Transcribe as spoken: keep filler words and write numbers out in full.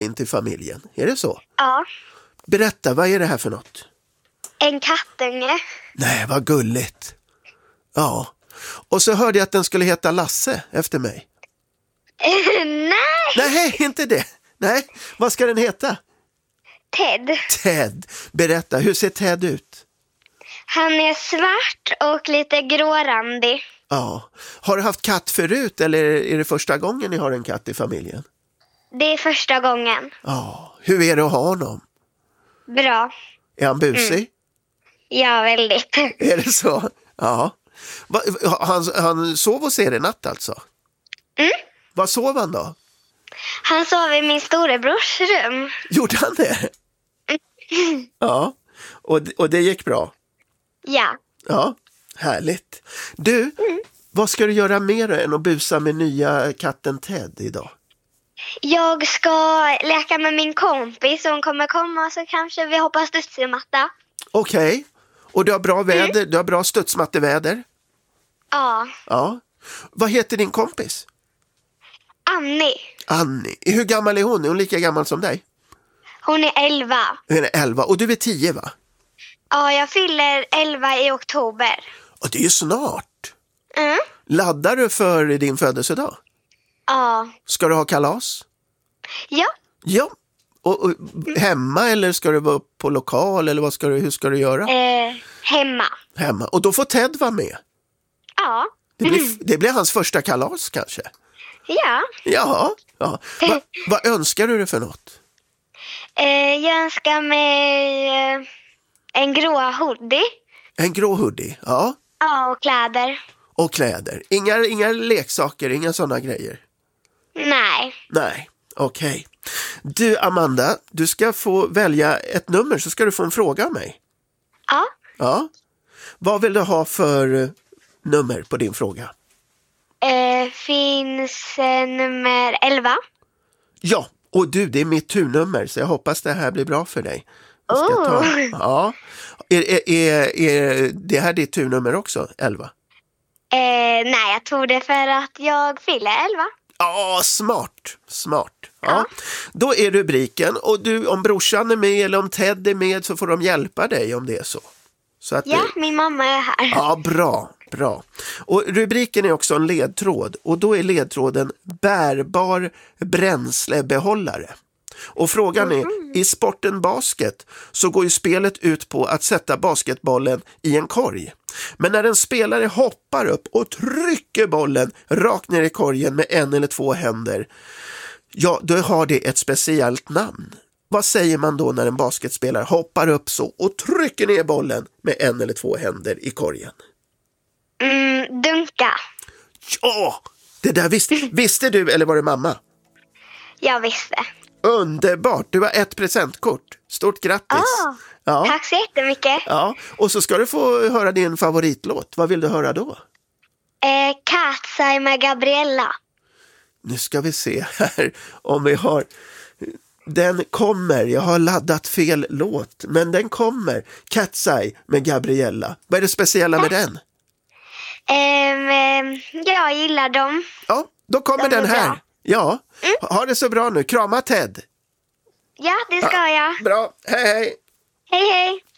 in till familjen. Är det så? Ja. Berätta, vad är det här för något? En kattunge. Nej, vad gulligt. Ja. Och så hörde jag att den skulle heta Lasse efter mig. Nej! Nej, inte det. Nej, vad ska den heta? Ted. Ted. Berätta, hur ser Ted ut? Han är svart och lite grårandig. Ja. Har du haft katt förut eller är det första gången ni har en katt i familjen? Det är första gången. Ja. Hur är det att ha honom? Bra. Är han busig? Mm. Ja, väldigt. Är det så? Ja. Va, han, han sov hos er i natt alltså? Mm. Vad sov han då? Han sov i min storebrors rum. Gjorde han det? Mm. Ja. Och, och det gick bra? Ja. Ja, härligt. Du, mm. vad ska du göra mer än att busa med nya katten Ted idag? Jag ska leka med min kompis. Hon kommer komma så kanske vi hoppas studsmatta. Okej. Okay. Och du har bra väder, mm. du har bra studsmatteväder? Ja. Ja. Vad heter din kompis? Annie. Annie. Hur gammal är hon? Är hon lika gammal som dig? Hon är elva. Hon är elva. Och du är tio, va? Ja, jag fyller elva i oktober. Och det är ju snart. Mm. Laddar du för din födelsedag? Ja. Ska du ha kalas? Ja. Ja. Och, och hemma eller ska du vara på lokal eller vad ska du, hur ska du göra? Eh, hemma. Hemma. Och då får Ted vara med? Ja. Det blir, det blir hans första kalas kanske? Ja. Ja. ja. Va, vad önskar du dig för något? Eh, jag önskar mig eh, en grå hoodie. En grå hoodie, ja. Ja, och kläder. Och kläder. Inga, inga leksaker, inga sådana grejer? Nej. Nej, okej. Okay. Du Amanda, du ska få välja ett nummer så ska du få en fråga av mig. Ja. Ja. Vad vill du ha för nummer på din fråga? Eh, finns eh, nummer elva. Ja, och du, det är mitt turnummer så jag hoppas det här blir bra för dig. Jag ska oh. ta. Ja. Är, är, är, är det här ditt turnummer också, elva? Eh, nej, jag tror det för att jag fyller elva. Ja, smart, smart. Ja. Ja. Då är rubriken, och du, om brorsan är med eller om Ted är med så får de hjälpa dig om det är så. så att ja, det... min mamma är här. Ja, bra, bra. Och rubriken är också en ledtråd och då är ledtråden bärbar bränslebehållare. Och frågan är, mm. i sporten basket så går ju spelet ut på att sätta basketbollen i en korg. Men när en spelare hoppar upp och trycker bollen rakt ner i korgen med en eller två händer, ja, då har det ett speciellt namn. Vad säger man då när en basketspelare hoppar upp så och trycker ner bollen med en eller två händer i korgen? Mm, dunka. Ja, det där visste, visste du eller var det mamma? Jag visste. Underbart, du har ett presentkort. Stort grattis. Oh, ja. Tack så jättemycket. Ja, och så ska du få höra din favoritlåt. Vad vill du höra då? Eh, Cat's Eye med Gabriella. Nu ska vi se här om vi har... Den kommer, jag har laddat fel låt, men den kommer. Cat's Eye med Gabriella. Vad är det speciella med den? Um, jag gillar dem. Ja, då kommer De den här. bra. Ja, mm. ha det så bra nu. Krama Ted. Ja, det ska ja, jag. Bra, hej hej. Hej hej.